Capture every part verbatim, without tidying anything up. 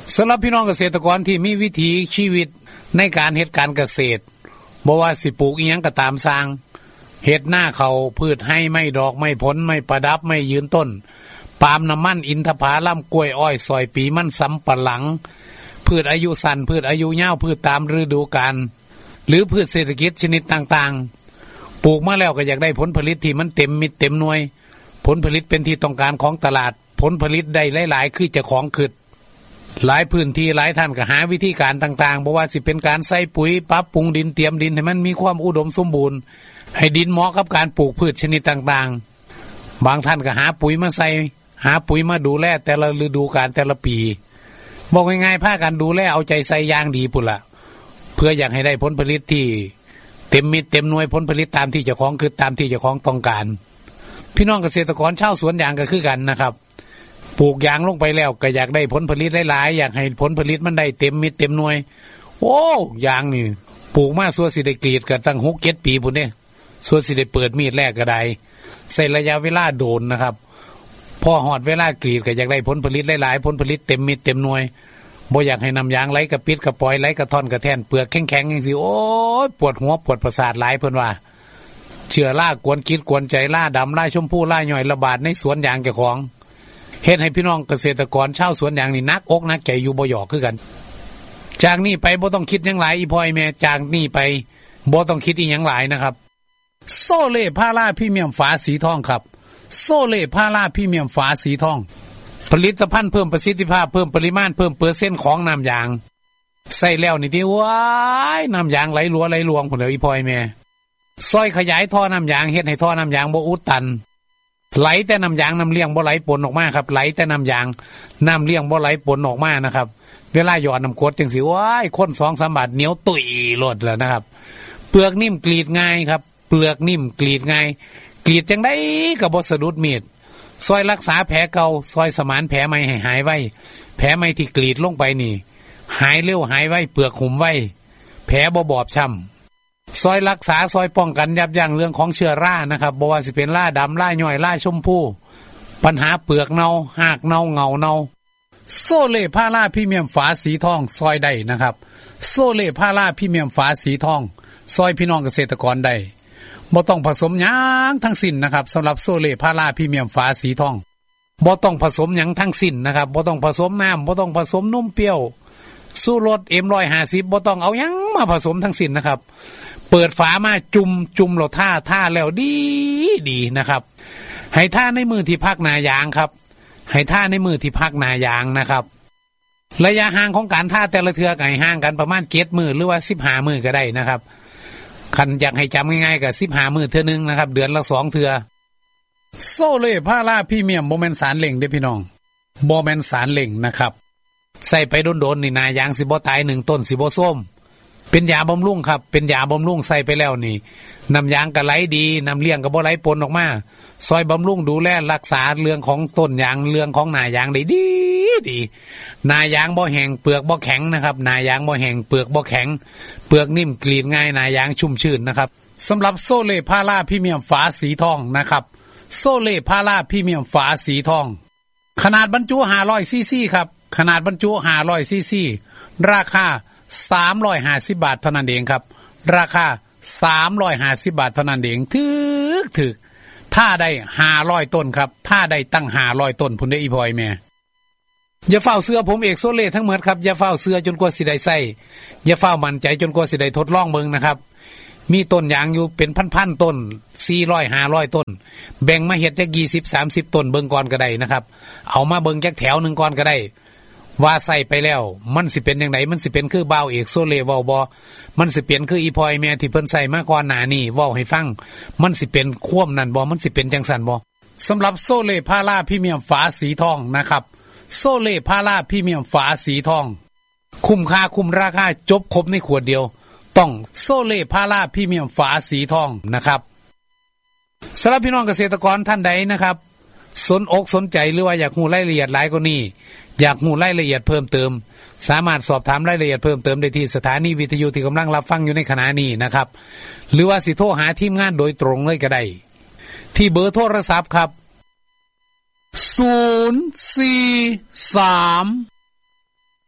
สำหรับพี่น้องเกษตรกรที่มีวิถีชีวิตในการเฮ็ดการเกษตรบ่ว่าสิปลูกอีหยังก็ตามสร้างเฮ็ดหน้าเขาพืชให้ไม่ดอกไม่ผลไม่ประดับไม่ยืนต้นปาล์มน้ำมันอินทผลัมกล้วยอ้อยซอยปีมันสำปะหลังพืชอายุสั้นพืชอายุยาวพืชตามฤดูกาลหรือพืชเศรษฐกิจชนิดต่างๆปลูกมาแล้วก็อยากได้ผลผลิตที่มันเต็มมิตรเต็มหน่วยผลผลิตเป็นที่ต้องการของตลาดผลผลิตได้หลายๆคือเจ้าของขึ้นหลายพื้นที่หลายท่านก็หาวิธีการต่างๆบ่ว่าสิเป็นการใส่ปุ๋ยปรับปรุงดินเตรียมดินให้มันมีความอุดมสมบูรณ์ให้ดินเหมาะกับการปลูกพืชชนิดต่างๆบางท่านก็หาปุ๋ยมาใส่หาปุ๋ยมาดูแลแต่ละฤดูกาลแต่ละปีบอกง่ายๆพากันดูแลเอาใจใส่อย่างดีพุ่นล่ะเพื่ออยากให้ได้ผลผลิตที่เต็มมิตรเต็มหน่วยผลผลิตตามที่เจ้าของคือตามที่เจ้าของต้องการพี่น้องเกษตรกรชาวสวนยางก็คือกันนะครับปลูกยางลงไปแล้วก็อยากได้ผลผลิตหลายๆอยากให้ผลผลิตมันได้เต็มมิตรเต็มหน่วยโอ้ยางนี่ปลูกมาสัวสิได้กรีดก็ตั้งหก เจ็ดปีพุ่นเด้สัวสิได้เปิดมีดแรกก็ได้ใช้ระยะเวลาโดนนะครับพอฮอดเวลากรีดก็อยากได้ผลผลิตหลายๆผลผลิตเต็มมิตรเต็มหน่วยบ่อยากให้น้ำยางไหลกระปิดกระปอยไหลกระท่อนกระแท่นเปลือกแข็งๆจังซี่โอ้ยปวดหัวปวดประสาทหลายเพิ่นว่าเชื้อรากวนคิดกวนใจล่าดำล่าชมพูล่าย่อยระบาดในสวนยางเจ้าของเฮ็ดให้พี่น้องเกษตรกรชาวสวนยางนี่นักอกนักใจอยู่บ่หยอกคือกันจากนี้ไปบ่ต้องคิดหยังหลายอีพ่อแม่จากนี้ไปบ่ต้องคิดอีหยังหลายนะครับโซเล่พาราพรีเมียมฝาสีทองครับโซเล่พาราพรีเมียมฝาสีทองผลิตภัณฑ์เพิ่มประสิทธิภาพเพิ่มปริมาณเพิ่มเปอร์เซ็นต์ของน้ำยางใส่แล้วนี่ที่ว้ายน้ำยางไหลรัวไหลรวงพุ่นเด้ออีพ่อแม่ซอยขยายท่อน้ำยางเฮ็ดให้ท่อน้ำยางบ่อุดตันไหลแต่น้ำยางน้ำเลี้ยงบ่ไหลปนออกมาครับไหลแต่น้ำยางน้ำเลี้ยงบ่ไหลปนออกมานะครับเวลาหยอดน้ำกรดจังสิว้ายคน สองสาม บาทเหนียวตุ๋ยโลดแล้วนะครับเปลือกนิ่มกรีดง่ายครับเปลือกนิ่มกรีดง่ายกรีดจังได๋ก็บ่สะดุดมีดซอยรักษาแผลเก่าซอยสมานแผลใหม่ให้หายไวแผลใหม่ที่กรีดลงไปนี่หายเร็วหายไวเปลือกหุ่มไวแผลบ่บอบช้ำซอยรักษาซอยป้องกันยับยั้งเรื่องของเชื้อรานะครับบ่ว่าสิเป็นราดำราย่อยราชมพูปัญหาเปลือกเน่าหากเน่าเงาเน่าโซเล่พาราพรีเมียมฝาสีทองซอยได้นะครับโซเล่พาราพรีเมียมฝาสีทองซอยพี่น้องเกษตรกรได้บ่ต้องผสมหยังทั้งสิ้นนะครับสำหรับโซเล่พาราพรีเมียมฝาสีทองบ่ต้องผสมหยังทั้งสิ้นนะครับบ่ต้องผสมน้ำบ่ต้องผสมนมเปรี้ยวสู้รส เอ็ม หนึ่งร้อยห้าสิบ บ่ต้องเอาหยังมาผสมทั้งสิ้นนะครับเปิดฝามาจุ่มจุ่มแล้วท่าท่าแล้วดีดีนะครับให้ท่าในมือที่พักหน้ายางครับให้ท่าในมือที่พักหน้ายางนะครับระยะห่างของการท่าแต่ละเทื่อก็ให้ห่างกันประมาณเจ็ดมื้อหรือว่าสิบห้ามื้อก็ได้นะครับคันอยากให้จำง่ายๆก็สิบห้ามื้อเทื่อนึงนะครับเดือนละสองเทื่อโซเล่พาราพรีเมียมบ่แม่นสารเหล็งเด้อพี่น้องบ่แม่นสารเหล็งนะครับใส่ไปโดนๆนี่หน้ายางสิบ่ตายหนึ่งต้นสิบ่ส้มเป็นยาบำรุงครับเป็นยาบำรุงใส่ไปแล้วนี่น้ำยางก็ไหลดีน้ำเลี้ยงก็บ่ไหลปนออกมาซอยบำรุงดูแลรักษาเรื่องของต้นยางเรื่องของหน้ายางได้ดีดีหน้ายางบ่แห้งเปลือกบ่แข็งนะครับหน้ายางบ่แห้งเปลือกบ่แข็งเปลือกนิ่มกรีดง่ายหน้ายางชุ่มชื่นนะครับสำหรับโซเล่พาราพรีเมียมฝาสีทองนะครับโซเล่พาราพรีเมียมฝาสีทองขนาดบรรจุห้าร้อยซีซีครับขนาดบรรจุห้าร้อยซีซีราคาสามร้อยห้าสิบบาทเท่านั้นเองครับราคาสามร้อยห้าสิบบาทเท่านั้นเองถึกถึกถ้าได้ห้าร้อยต้นครับถ้าได้ตั้งห้าร้อยต้นพุ่นได้อีพอยแม่อย่าเฝ้าเสื้อผมเอกโซเล่ทั้งหมดครับอย่าเฝ้าเสื้อจนกว่าสิได้ใส่อย่าเฝ้ามั่นใจจนกว่าสิได้ทดลองเบิ่งนะครับมีต้นยางอยู่เป็นพันๆต้นสี่ร้อย ห้าร้อยต้นแบ่งมาเฮ็ดจักยี่สิบ สามสิบต้นเบิ่งก่อนก็ได้นะครับเอามาเบิ่งจักแถวนึงก่อนก็ได้ว่าใส่ไปแล้วมันสิเป็นจังไดมันสิเป็นคือบ่าวเอกโซเล่เว้าบ่มันสิเป็นคืออีพอยแม่ที่เพิ่นใส่มาก่อนหน้านี้เว้าให้ฟังมันสิเป็นควมนั่นบ่มันสิเป็นจังซั่นบ่สำหรับโซเล่พาราพรีเมียมฝาสีทองนะครับโซเล่พาราพรีเมียมฝาสีทองคุ้มค่าคุ้มราคาจบครบในขวดเดียวต้องโซเล่พาราพรีเมียมฝาสีทองนะครับสำหรับพี่น้องเกษตรกรท่านใดนะครับสนอกสนใจหรือว่าอยากรู้รายละเอียดหลายกว่านี้อยากรู้รายละเอียดเพิ่มเติมสามารถสอบถามรายละเอียดเพิ่มเติมได้ที่สถานีวิทยุที่กำลังรับฟังอยู่ในขณะนี้นะครับหรือว่าสิโทรหาทีมงานโดยตรงเลยก็ได้ที่เบอร์โทรศัพท์ครับศูนย์ สี่ สาม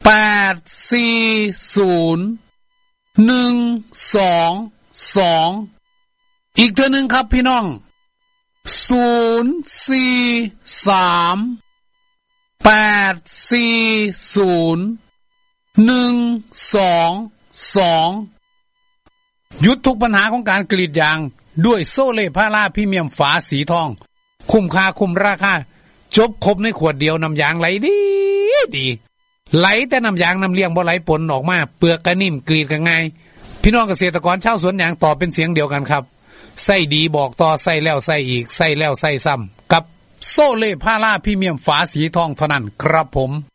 แปดสี่ศูนย์หนึ่งสองสองอีกเท่านึงครับพี่น้องศูนย์สี่สามแปดสี่ศูนย์หนึ่งสองสองหยุดทุกปัญหาของการกรีดยางด้วยโซเล่พาราพรีเมียมฝาสีทองคุ้มค่าคุ้มราคาจบครบในขวดเดียวน้ำยางไหลดีดีไหลแต่น้ำยางน้ำเลี้ยงบ่ไหลปนออกมาเปลือกก็นิ่มกรีดก็ง่ายพี่น้องเกษตรกรชาวสวนยางตอบเป็นเสียงเดียวกันครับใส่ดีบอกต่อใส่แล้วใส่อีกใส่แล้วใส่ซ้ำกับโซเล่พาราพรีเมียมฝาสีทองเท่านั้นครับผม